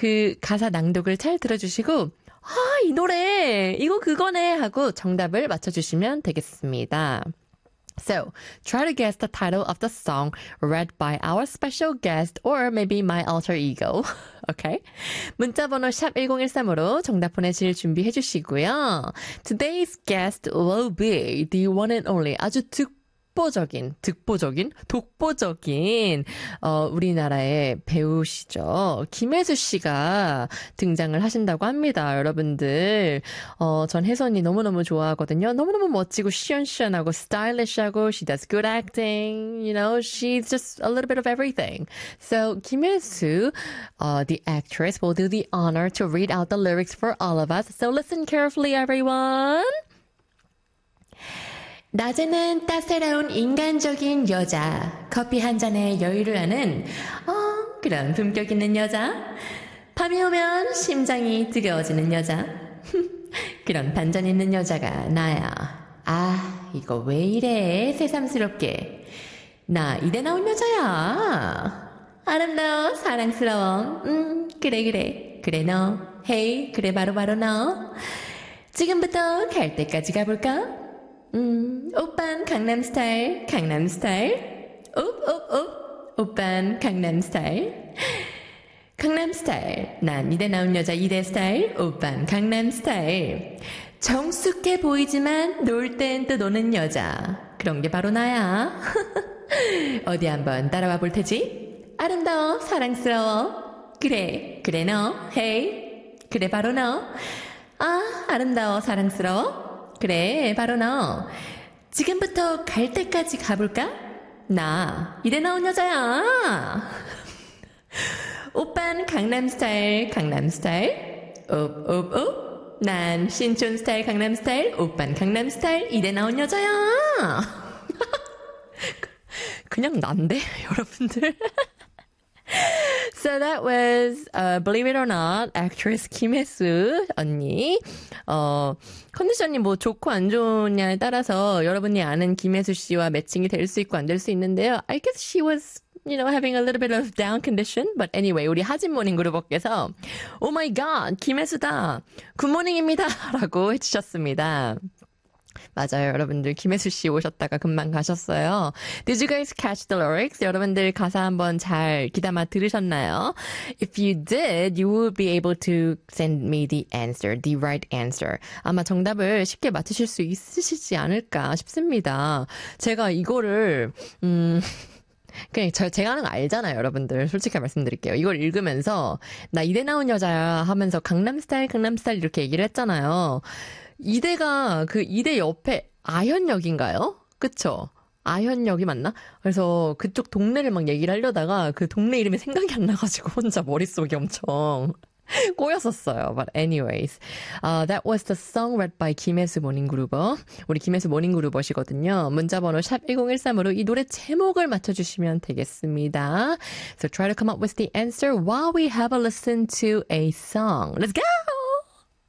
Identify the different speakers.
Speaker 1: 그 가사 낭독을 잘 들어주시고 이 노래 이거 그거네 하고 정답을 맞춰주시면 되겠습니다. So, try to guess the title of the song read by our special guest or maybe my alter ego. Okay? 문자번호 샵 1013으로 정답 보내실 준비해 주시고요. Today's guest will be the one and only 아주 독보적인 우리나라의 배우시죠. 김혜수 씨가 등장을 하신다고 합니다. 여러분들 전 혜선이 너무너무 좋아하거든요. 너무너무 멋지고 시원시원하고 stylish하고 she does good acting. You know, she's just a little bit of everything. So 김혜수, the actress, will do the honor to read out the lyrics for all of us. So listen carefully, everyone. 낮에는 따사로운 인간적인 여자, 커피 한 잔에 여유를 하는 그런 품격 있는 여자, 밤이 오면 심장이 뜨거워지는 여자, 그런 반전 있는 여자가 나야. 이거 왜 이래 새삼스럽게. 나 이대 나온 여자야. 아름다워 사랑스러워. 그래 너. 헤이 그래 바로 너. 지금부터 갈 때까지 가볼까? 오빤 강남스타일 오빤 강남스타일 난 이대 나온 여자 이대 스타일 오빤 강남스타일 정숙해 보이지만 놀 땐 또 노는 여자 그런 게 바로 나야. 어디 한번 따라와 볼 테지? 아름다워 사랑스러워 그래 너 헤이 그래 바로 너. 아름다워 사랑스러워 그래 바로 너. 지금부터 갈 때까지 가볼까? 나 이대 나온 여자야. 오빤 강남스타일 옵 난 신촌스타일 강남스타일 오빤 강남스타일 이대 나온 여자야. 그냥 난데 여러분들. So that was, believe it or not, actress 김혜수 언니. 컨디션이 뭐 좋고 안 좋냐에 따라서 여러분이 아는 김혜수 씨와 매칭이 될 수 있고 안 될 수 있는데요. I guess she was, having a little bit of down condition. But anyway, 우리 하진 모닝 그룹업께서 Oh my god, 김혜수다. 굿모닝입니다. 라고 해주셨습니다. 맞아요. 여러분들 김혜수 씨 오셨다가 금방 가셨어요. Did you guys catch the lyrics? 여러분들 가사 한번 잘 귀담아 들으셨나요? If you did, you will be able to send me the answer, the right answer. 아마 정답을 쉽게 맞추실 수 있으시지 않을까 싶습니다. 제가 이거를 그냥 제가 하는 거 알잖아요, 여러분들. 솔직히 말씀드릴게요. 이걸 읽으면서 나 이대 나온 여자야 하면서 강남스타일 이렇게 얘기를 했잖아요. 이대가 그 이대 옆에 아현역인가요? 그쵸? 아현역이 맞나? 그래서 그쪽 동네를 막 얘기를 하려다가 그 동네 이름이 생각이 안 나가지고 혼자 머릿속이 엄청 꼬였었어요. But anyways, that was the song read by 김혜수 모닝그루버. 우리 김혜수 모닝그루버시거든요. 문자번호 샵 1013으로 이 노래 제목을 맞춰주시면 되겠습니다. So try to come up with the answer while we have a listen to a song. Let's go!